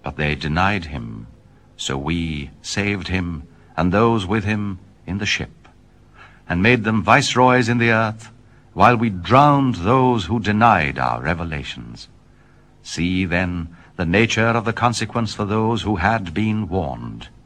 But they denied him. So we saved him and those with him in the ship, and made them viceroys in the earth, while we drowned those who denied our revelations. See then the nature of the consequence for those who had been warned.